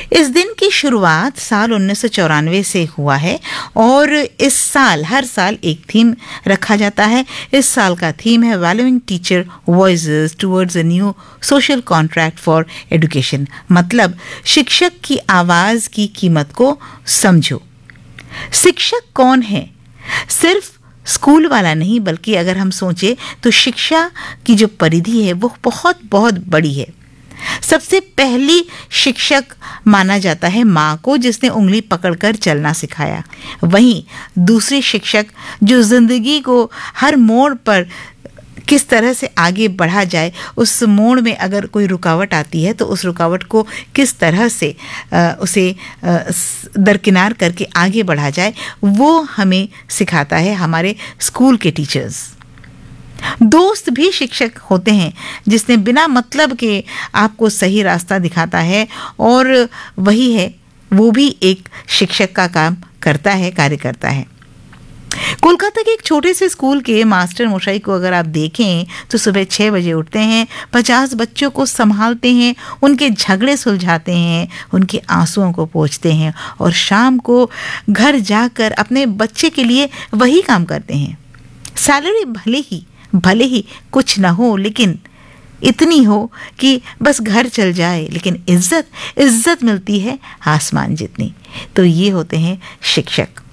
इस दिन की शुरुआत साल 1994 से हुआ है और इस साल हर साल एक थीम रखा जाता है। इस साल का थीम है valuing teacher voices towards a new social contract for education, मतलब शिक्षक की आवाज की कीमत को समझो। शिक्षक कौन है? सिर्फ स्कूल वाला नहीं, बल्कि अगर हम सोचें तो शिक्षा की जो परिधि है वो बहुत बहुत बड़ी है। सबसे पहली शिक्षक माना जाता है माँ को, जिसने उंगली पकड़कर चलना सिखाया। वहीं दूसरी शिक्षक जो जिंदगी को हर मोड़ पर किस तरह से आगे बढ़ा जाए, उस मोड़ में अगर कोई रुकावट आती है तो उस रुकावट को किस तरह से उसे दरकिनार करके आगे बढ़ा जाए, वो हमें सिखाता है हमारे स्कूल के टीचर्स। दोस्त भी शिक्षक होते हैं, जिसने बिना मतलब के आपको सही रास्ता दिखाता है, और वही है, वो भी एक शिक्षक का काम करता है, कार्य करता है। कोलकाता के एक छोटे से स्कूल के मास्टर मशाई को अगर आप देखें तो सुबह 6 बजे उठते हैं, 50 बच्चों को संभालते हैं, उनके झगड़े सुलझाते हैं, उनके आंसुओं को पोंछते हैं और शाम को घर जाकर अपने बच्चे के लिए वही काम करते हैं। सैलरी भले ही कुछ ना हो, लेकिन इतनी हो कि बस घर चल जाए, लेकिन इज्जत मिलती है आसमान जितनी। तो ये होते हैं शिक्षक।